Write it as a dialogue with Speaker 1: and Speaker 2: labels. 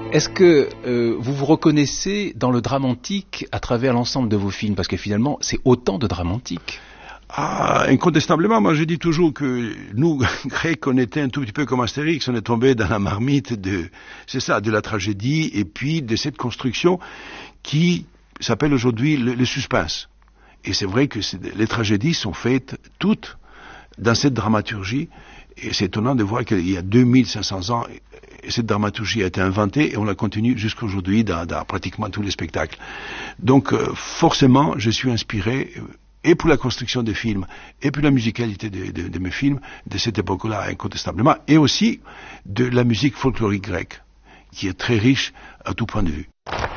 Speaker 1: Est-ce que vous vous reconnaissez dans le drame antique à travers l'ensemble de vos films? Parce que finalement, c'est autant de drame antique.
Speaker 2: Ah, incontestablement, moi je dis toujours que nous, Grecs, on était un tout petit peu comme Astérix, on est tombé dans la marmite de la tragédie et puis de cette construction qui s'appelle aujourd'hui le suspense. Et c'est vrai que les tragédies sont faites toutes dans cette dramaturgie, et c'est étonnant de voir qu'il y a 2500 ans, cette dramaturgie a été inventée et on la continue jusqu'à aujourd'hui dans pratiquement tous les spectacles. Donc forcément, je suis inspiré et pour la construction des films, et pour la musicalité de mes films, de cette époque-là, incontestablement, et aussi de la musique folklorique grecque, qui est très riche à tout point de vue.